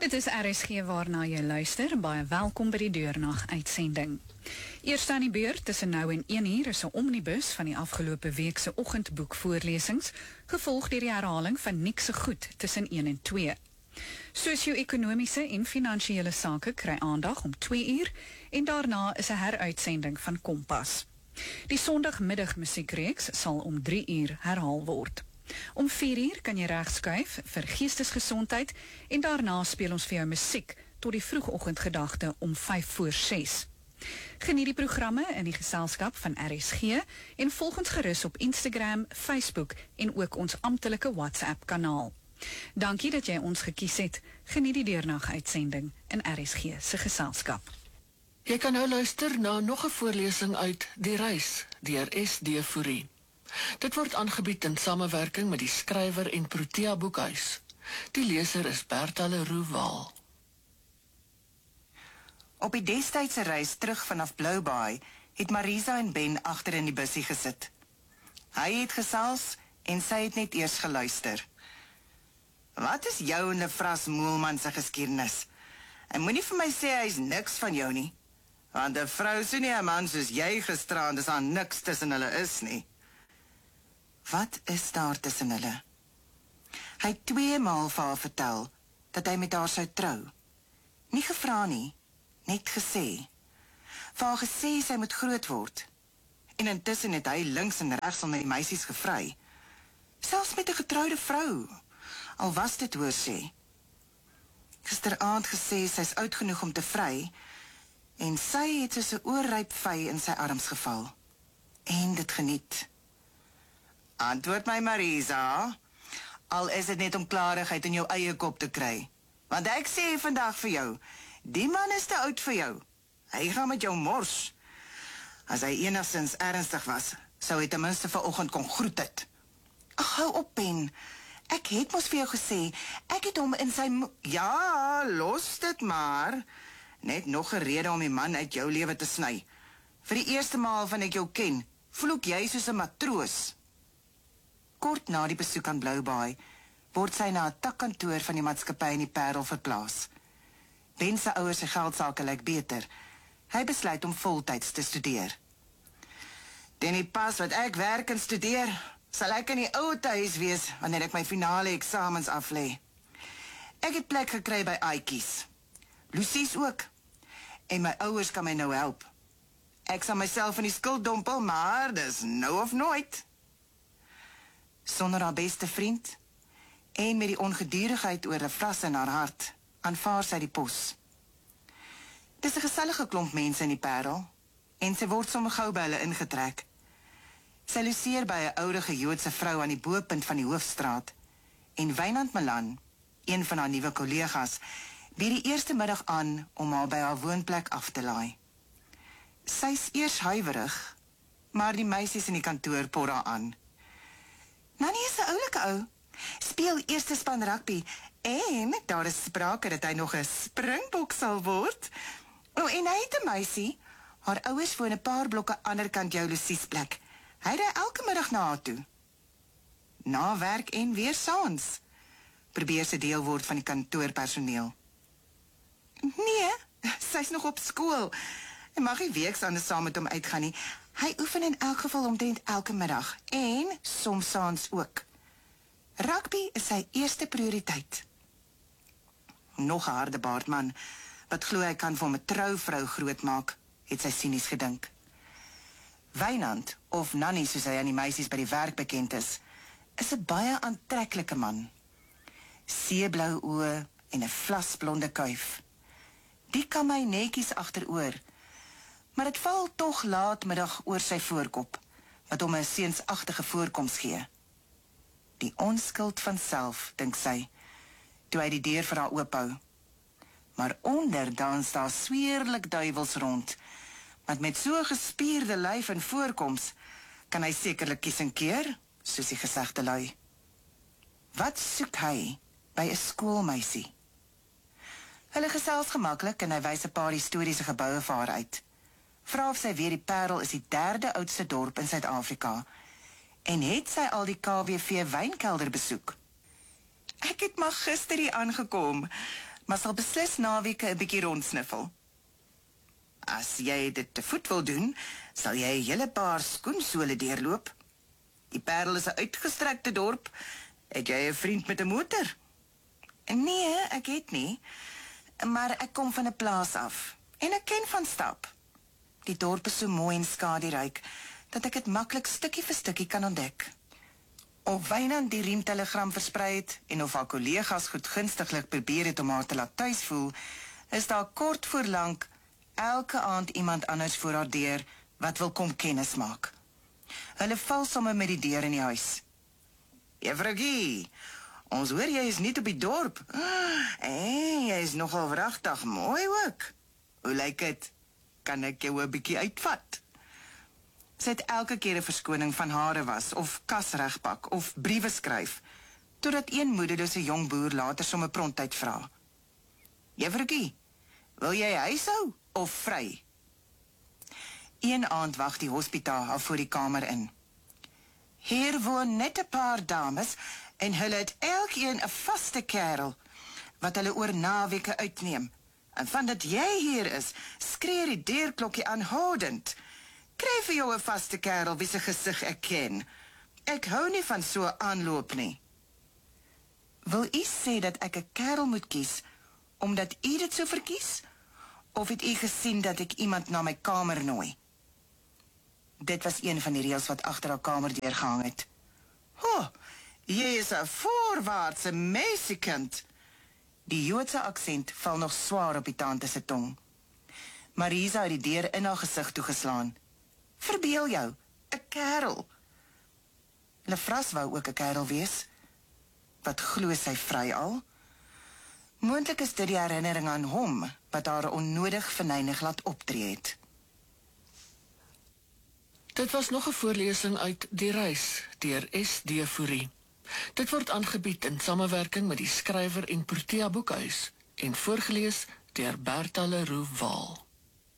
Dit is RSG waarna jy luister, baie welkom by die Deurnag uitsending. Eerst aan die beurt tussen nou en 1 uur is 'n omnibus van die afgelope week se oggendboekvoorlesings, gevolg deur die herhaling van Nick se goed tussen 1 en 2. Sosio-ekonomiese en finansiële sake kry aandag om 2 uur en daarna is 'n heruitsending van Kompas. Die Sondagmiddag musiekreeks sal om 3 uur herhaal word. Om 4 uur kan jy regskuif vir geestesgesondheid en daarna speel ons vir jou musiek tot die vroegoggendgedagte om 5:45. Geniet die programme in die geselskap van RSG en volg ons gerus op Instagram, Facebook en ook ons amptelike WhatsApp kanaal. Dankie dat jy ons gekies het. Geniet die Deurnag uitsending in RSG se geselskap. Jy kan nou luister na nog 'n voorlesing uit Die Reis deur S.D. Fourie. Dit word aangebied in samewerking met die skrywer en Protea Boekhuis. Die leser is Bertha Leroux Waal. Op die destydse reis terug vanaf Blue Bay het Marisa en Ben agter in die bussie gesit. Hy het gesels en sy het net eers geluister. Wat is jou en Lefras Moelman se geskiedenis? En moenie vir my sê hy's niks van jou nie. Want 'n vrou so nie 'n man soos jy gisteraan, dis aan niks tussen hulle is nie. Wat is daar tussen hulle? Hy het 2 maal vir haar vertel dat hy met haar sou trou. Nie gevra nie, net gesê. Vir haar gesê sy moet groot word. En intussen het hy links en regs onder die meisies gevry. Selfs met 'n getroude vrou, al was dit hoor sê. Gisteraand gesê sy's oud genoeg om te vry, en sy het soos 'n oorryp vy in sy arms geval. En dit geniet. Antwoord my Marisa, al is dit net om klarigheid in jou eie kop te kry. Want ek sê vandag vir jou, die man is te oud vir jou. Hy gaan met jou mors. As hy enigstens ernstig was, sou hy ten minste vanoggend kon groet het. Ag, hou op, Ben. Ek het mos vir jou gesê, ek het hom in sy Ja, los dit maar. Net nog 'n rede om die man uit jou lewe te sny. Vir die eerste maal van ek jou ken, voel ook jy soos 'n matroos. Kort na die besoek aan Blue Bay, word sy na 'n takkantoor van die maatskappy in die Parel verplaas. Ben se ouers se geldsaake lyk beter. Hy besluit om voltyds te studeer. Teen die pas wat ek werk en studeer, sal ek in die ou huis wees wanneer ek my finale eksamens aflê. Ek het plek gekry by Aitjies. Lucie's ook. En my ouers kan my nou help. Ek sal myself in die skuld dompel, maar dis nou of nooit. Sonder haar beste vriend en met die ongedurigheid oor 'n vras in haar hart, aanvaar sy die pos. Dis 'n gesellige klomp mense in die Parel en sy word sommer gou by hulle ingetrek. Sy loseer by 'n oudige Joodse vrou aan die bopunt van die hoofstraat en Wynand Malan, een van haar nuwe kollegas, bied die eerste middag aan om haar by haar woonplek af te laai. Sy's eers huiwerig, maar die meisies in die kantoor por haar aan. Nannie is 'n oulike ou, speel eerste span rugby en daar is sprake dat hy nog 'n springbok sal word. En hy het 'n meisie, haar ouers woon 'n paar blokke aanderkant jou Lucie's plek. Hy ry elke middag na haar toe. Na werk en weer saans. Probeer sy deel word van die kantoorpersoneel. Nee, sy's nog op skool. En mag nie weeks anders saam met hom uitgaan nie. Hy oefen in elk geval omtrent elke middag en soms saans ook. Rugby is sy eerste prioriteit. Nog 'n harde baardman wat glo hy kan vir 'n trouvrou grootmaak, het sy sinies gedink. Wynand, of Nannie soos hy aan die meisies by die werk bekend is 'n baie aantreklike man. Seeblou oë en 'n vlasblonde kuif. Die kan my netjies agteroor, maar dit val tog laatmiddag oor sy voorkop, wat hom 'n seunsagtige voorkoms gee. Die onskuld van self, dink sy, toe hy die deur vir haar oophou. Maar onder dans daar sweerlik duiwels rond, want met so gespierde lyf en voorkoms, kan hy sekerlik kies en keer, soos die gesegde lui. Wat soek hy by 'n skoolmeisie? Hulle gesels gemaklik en hy wys 'n paar historiese geboue vir haar uit. Vra of sy weet die Parel is die 3de oudste dorp in Suid-Afrika en het sy al die KWV wynkelder besoek. Ek het maar gister hier aangekom, maar sal beslis naweke 'n bietjie rondsniffel. As jy dit te voet wil doen, sal jy 'n hele paar skoensole deurloop. Die Parel is 'n uitgestrekte dorp. Het jy 'n vriend met 'n motor? Nee, ek het nie. Maar ek kom van 'n plaas af en ek ken van stap. Die dorp is so mooi en skaduryk dat ek dit maklik stukkie vir stukkie kan ontdek. Of Wynand die riemtelegram versprei het en of haar kollegas goedgunstiglik probeer het om haar te laat tuis voel, is daar kort voor lank elke aand iemand anders voor haar deur wat wil kom kennis maak. Hulle val sommer met die deur in die huis. Juffroukie, ons hoor jy is nie op die dorp. En jy is nogal wragtig mooi ook. Hoe lyk dit? Kan ek jou 'n bietjie uitvat? Sy het elke keer 'n verskoning van hare was, of kas regpak, of briewe skryf, totdat een moederlose jong boer later sommer prontheid vra. Juffroukie, wil jy huishou of vry? Een aand wag die hospitaal al voor die kamer in. Hier woon net 'n paar dames en hulle het elkeen 'n vaste kerel wat hulle oor naweke uitneem. En van dat jy hier is, skree die deurklokkie aanhoudend. Kry vir jou 'n vaste kerel wie se gesig ek ken. Ek hou nie van so aanloop nie. Wil u sê dat ek 'n kerel moet kies omdat u dit so verkies? Of het u gesien dat ek iemand na my kamer nooi? Dit was een van die reëls wat agter haar kamerdeur gehang het. Ho, jy is 'n voorwaartse meisiekind. Die Joodse aksent val nog swaar op die tante se tong. Marisa het die deur in haar gesig toegeslaan. Verbeel jou, 'n kerel. Lefras wou ook 'n kerel wees. Wat glo sy vry al? Moontlik is dit die herinnering aan hom wat haar onnodig verneig laat optree het. Dit was nog 'n voorlesing uit Die Reis deur S.D. Fourie. Dit word aangebied in samewerking met die skrywer en Protea Boekhuis en voorgeles deur Bertha Leroux Waal.